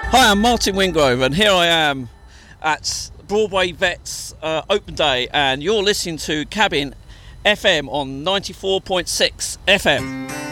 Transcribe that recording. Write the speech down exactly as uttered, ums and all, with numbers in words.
Hi, I'm Martin Wingrove, and here I am at Broadway Vets uh, Open Day, and you're listening to Cabin F M on ninety-four point six F M.